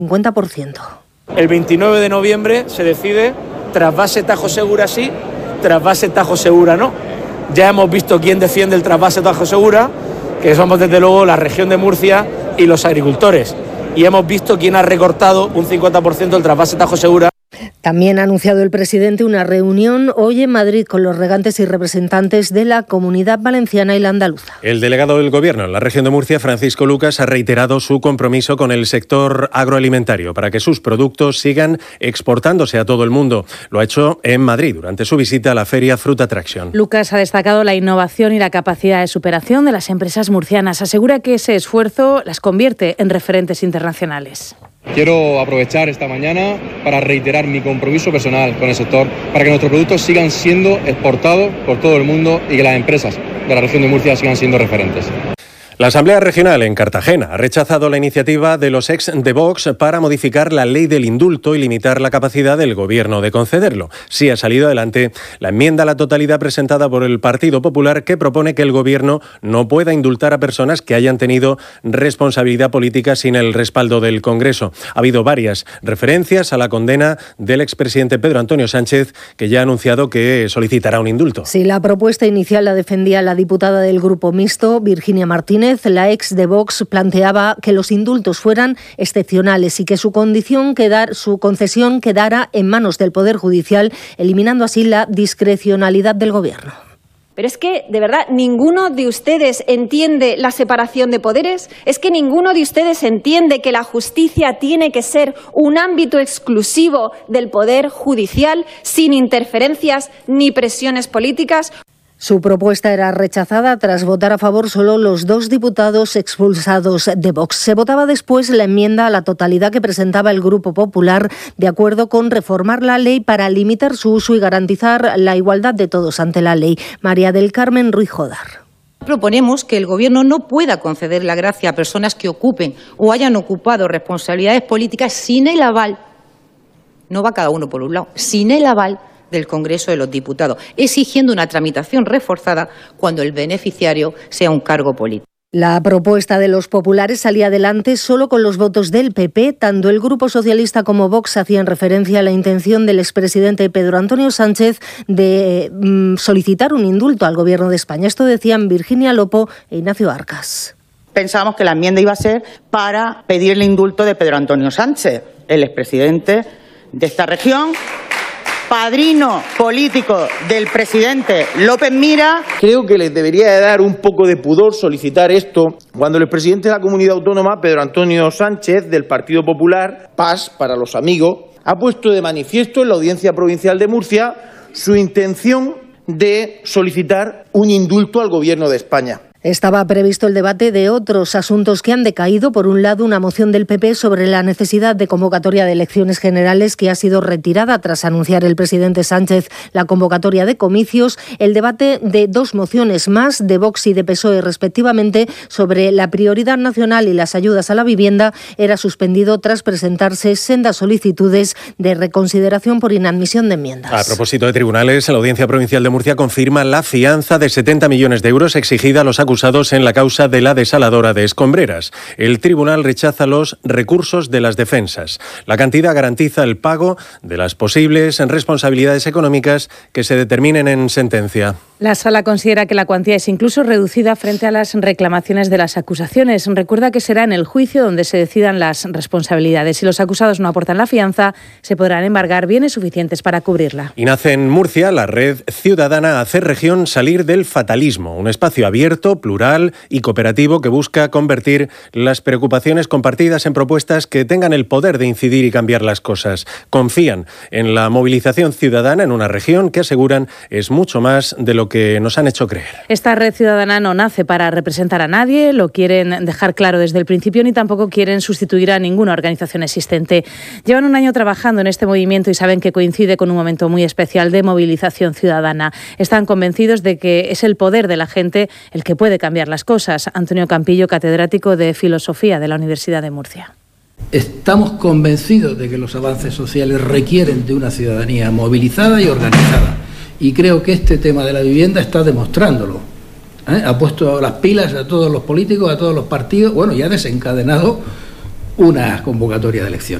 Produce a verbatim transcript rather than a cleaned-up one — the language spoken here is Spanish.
cincuenta por ciento. El veintinueve de noviembre se decide trasvase Tajo Segura sí, trasvase Tajo Segura no. Ya hemos visto quién defiende el trasvase Tajo Segura, que somos desde luego la región de Murcia y los agricultores. Y hemos visto quién ha recortado un cincuenta por ciento el trasvase Tajo Segura. También ha anunciado el presidente una reunión hoy en Madrid con los regantes y representantes de la Comunidad Valenciana y la andaluza. El delegado del Gobierno en la región de Murcia, Francisco Lucas, ha reiterado su compromiso con el sector agroalimentario para que sus productos sigan exportándose a todo el mundo. Lo ha hecho en Madrid durante su visita a la feria Fruit Attraction. Lucas ha destacado la innovación y la capacidad de superación de las empresas murcianas. Asegura que ese esfuerzo las convierte en referentes internacionales. Quiero aprovechar esta mañana para reiterar mi compromiso personal con el sector para que nuestros productos sigan siendo exportados por todo el mundo y que las empresas de la región de Murcia sigan siendo referentes. La Asamblea Regional en Cartagena ha rechazado la iniciativa de los ex de Vox para modificar la ley del indulto y limitar la capacidad del Gobierno de concederlo. Sí ha salido adelante la enmienda a la totalidad presentada por el Partido Popular, que propone que el Gobierno no pueda indultar a personas que hayan tenido responsabilidad política sin el respaldo del Congreso. Ha habido varias referencias a la condena del expresidente Pedro Antonio Sánchez, que ya ha anunciado que solicitará un indulto. Sí, la propuesta inicial la defendía la diputada del Grupo Mixto, Virginia Martínez. La ex de Vox planteaba que los indultos fueran excepcionales y que su condición quedar, su concesión quedara en manos del Poder Judicial, eliminando así la discrecionalidad del Gobierno. Pero es que, de verdad, ninguno de ustedes entiende la separación de poderes. Es que ninguno de ustedes entiende que la justicia tiene que ser un ámbito exclusivo del Poder Judicial, sin interferencias ni presiones políticas. Su propuesta era rechazada tras votar a favor solo los dos diputados expulsados de Vox. Se votaba después la enmienda a la totalidad que presentaba el Grupo Popular, de acuerdo con reformar la ley para limitar su uso y garantizar la igualdad de todos ante la ley. María del Carmen Ruiz Jodar. Proponemos que el Gobierno no pueda conceder la gracia a personas que ocupen o hayan ocupado responsabilidades políticas sin el aval, no va cada uno por un lado, sin el aval del Congreso de los Diputados, exigiendo una tramitación reforzada cuando el beneficiario sea un cargo político. La propuesta de los populares salía adelante solo con los votos del P P. Tanto el Grupo Socialista como Vox hacían referencia a la intención del expresidente Pedro Antonio Sánchez de mm, solicitar un indulto al Gobierno de España. Esto decían Virginia Lopo e Ignacio Arcas. Pensábamos que la enmienda iba a ser para pedir el indulto de Pedro Antonio Sánchez, el expresidente de esta región, padrino político del presidente López Mira. Creo que les debería de dar un poco de pudor solicitar esto cuando el presidente de la comunidad autónoma, Pedro Antonio Sánchez, del Partido Popular, P A S para los amigos, ha puesto de manifiesto en la Audiencia Provincial de Murcia su intención de solicitar un indulto al Gobierno de España. Estaba previsto el debate de otros asuntos que han decaído. Por un lado, una moción del P P sobre la necesidad de convocatoria de elecciones generales que ha sido retirada tras anunciar el presidente Sánchez la convocatoria de comicios. El debate de dos mociones más de Vox y de P S O E respectivamente sobre la prioridad nacional y las ayudas a la vivienda era suspendido tras presentarse sendas solicitudes de reconsideración por inadmisión de enmiendas. A propósito de tribunales, la Audiencia Provincial de Murcia confirma la fianza de setenta millones de euros exigida a los acusados acusados en la causa de la desaladora de Escombreras. El tribunal rechaza los recursos de las defensas. La cantidad garantiza el pago de las posibles responsabilidades económicas que se determinen en sentencia. La Sala considera que la cuantía es incluso reducida frente a las reclamaciones de las acusaciones. Recuerda que será en el juicio donde se decidan las responsabilidades. Si los acusados no aportan la fianza, se podrán embargar bienes suficientes para cubrirla. Y nace en Murcia la Red Ciudadana Hacer Región Salir del Fatalismo, un espacio abierto, plural y cooperativo que busca convertir las preocupaciones compartidas en propuestas que tengan el poder de incidir y cambiar las cosas. Confían en la movilización ciudadana en una región que aseguran es mucho más de lo que nos han hecho creer. Esta red ciudadana no nace para representar a nadie, lo quieren dejar claro desde el principio, ni tampoco quieren sustituir a ninguna organización existente. Llevan un año trabajando en este movimiento y saben que coincide con un momento muy especial de movilización ciudadana. Están convencidos de que es el poder de la gente el que puede cambiar las cosas. Antonio Campillo, catedrático de Filosofía de la Universidad de Murcia. Estamos convencidos de que los avances sociales requieren de una ciudadanía movilizada y organizada. Y creo que este tema de la vivienda está demostrándolo. ¿Eh? Ha puesto las pilas a todos los políticos, a todos los partidos, bueno, y ha desencadenado una convocatoria de elecciones.